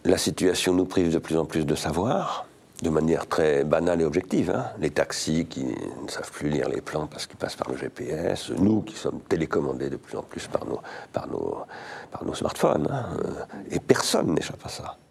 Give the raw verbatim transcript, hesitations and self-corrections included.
la situation nous prive de plus en plus de savoir, de manière très banale et objective. Hein. Les taxis qui ne savent plus lire les plans parce qu'ils passent par le G P S, nous qui sommes télécommandés de plus en plus par nos, par nos, par nos smartphones. Hein. Et personne n'échappe à ça.